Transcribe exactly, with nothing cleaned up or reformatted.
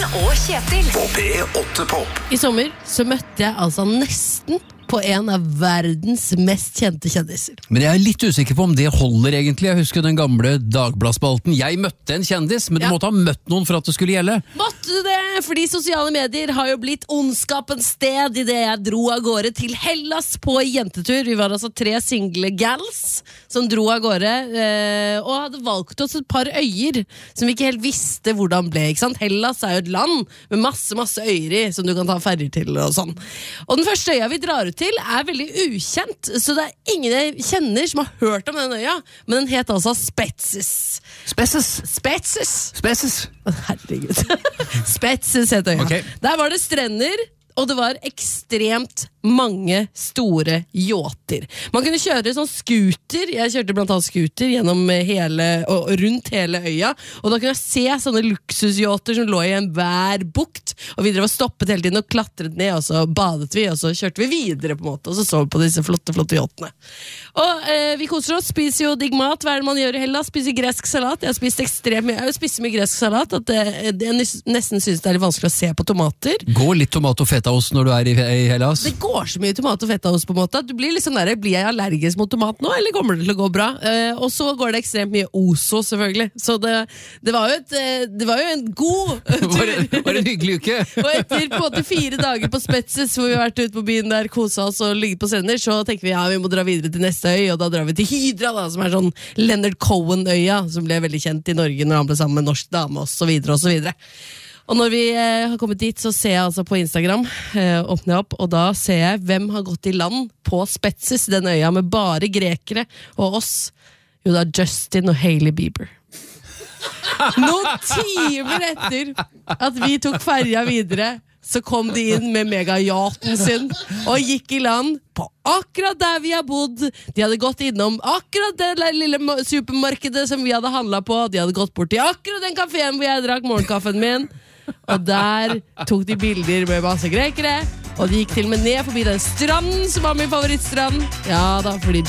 og Kjetil På P åtte Pop. I sommer så møtte jeg altså nesten på en av verdens mest kjente kjendiser. Men jeg er litt usikker på om det holder egentlig. Jeg husker den gamle Dagbladspalten. Jeg møtte en kjendis, men du Ja. måtte ha møtt noen for at det skulle gjelde. Måtte du det? Fordi sosiale medier har jo blitt ondskapens sted i det jeg dro av gårde til Hellas på jentetur. Vi var altså tre single gals som dro av gårde eh, og hadde valgt oss et par øyer som vi ikke helt visste hvordan ble, ikke sant? Hellas er jo et land med masse, masse øyer i som du kan ta ferger til og sånn. Og den første øya vi drar ut til er veldig ukjent, så det er ingen jeg kjenner som har hørt om den øya, men den het altså Spetses. Spesses. Spetses! Spesses. Å, herregud. Spetses het øya. Ok. Der var det strender, og det var ekstremt mange store yachter. Man kunne kjøre sånn scooter, jeg kjørte blant annet scooter gjennom hele, og rundt hele øya, og da kunne jeg se sånne luksusyachter som lå i en hver bukt, og vi drev og stoppet hele tiden og klatret ned, og så badet vi, og så kjørte vi videre på en måte, og så så vi på disse flotte, flotte yachtene. Og eh, vi koser oss, spiser jo digg mat, hva er det man gjør i Hellas? Spiser gresk salat, jeg har spist ekstremt mye, jeg har spist mye gresk salat, at det, det, jeg nesten synes det er litt vanskelig å se på tomater. Gå litt tomat og fetaost når du er i, i Hellas. Det går så mye tomat og fetaost på en måte at du blir liksom der, blir jeg allergisk mot tomat nå, eller kommer det til å gå bra? Eh, og så går det ekstremt mye oso selvfølgelig, så det, det var jo et, eh, det var jo en god tur. Var det, var det en hyggelig uke? Og etter på en måte fire dager på Spetses, hvor vi har vært ute på byen der, kosa oss og ligget på strender, så tenker vi ja, vi må dra videre til neste øy, og da drar vi til Hydra da, som er sånn Leonard Cohen-øya, som ble veldig kjent i Norge når han ble sammen med norsk dame, og så videre, og så videre. Og når vi eh, har kommet dit, så ser jeg altså på Instagram, eh, åpner jeg opp, og da ser jeg hvem har gått i land på Spetses, den øya med bare grekere og oss. Jo, det er Justin og Hailey Bieber. Noen timer etter at vi tok ferja videre, så kom de inn med megayachten sin og gikk i land på akkurat der vi har bodd. De hadde gått innom akkurat det lille supermarkedet som vi hadde handlet på. De hadde gått bort til akkurat den kaféen hvor jeg drakk morgenkaffen min. Og der tok de bilder med masse grekere. Og de gikk til og med ned forbi den stranden som var min favorittstrand. Ja da, fordi